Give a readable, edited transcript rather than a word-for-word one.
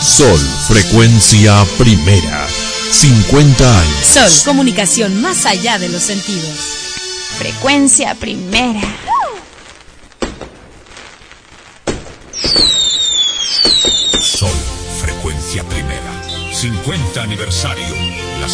Sol, frecuencia primera. 50 años. Sol, comunicación más allá de los sentidos. Frecuencia primera. Sol, frecuencia primera. 50 aniversario.